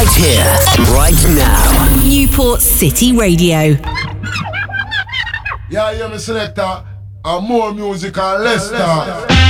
right here, right now. Newport City Radio. Yeah, me selector. And more music and less talk.